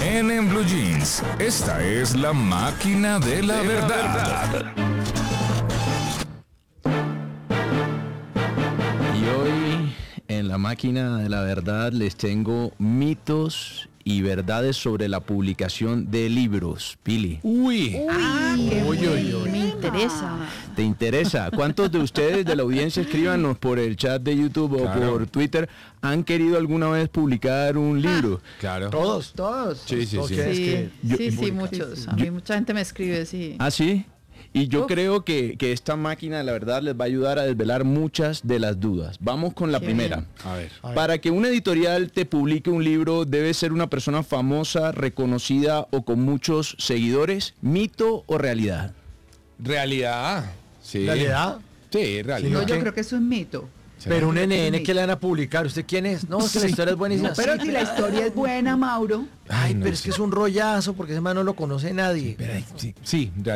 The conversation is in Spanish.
En Blue Jeans, esta es la máquina de la verdad. Y hoy en la máquina de la verdad les tengo mitos y verdades sobre la publicación de libros. Pili. Uy, Me interesa. ¿Te interesa? ¿Cuántos de ustedes de la audiencia, escríbanos por el chat de YouTube o por Twitter, han querido alguna vez publicar un libro? claro. Todos. Sí. Sí, muchos. A mí mucha gente me escribe, sí. ¿Ah, sí? Y yo Uf. creo que esta máquina de la verdad les va a ayudar a desvelar muchas de las dudas. Vamos con la Qué primera. bien. A ver. Para que una editorial te publique un libro, debe ser una persona famosa, reconocida o con muchos seguidores. ¿Mito o realidad? Realidad. Sí. ¿Realidad? Sí, realidad. No, yo creo que eso es mito. Pero un NN que le van a publicar, ¿usted quién es? No, es que la historia es buenísima. No, pero si la historia es buena, Mauro. Ay, no pero es sé. que es un rollazo, porque ese man no lo conoce nadie. Sí,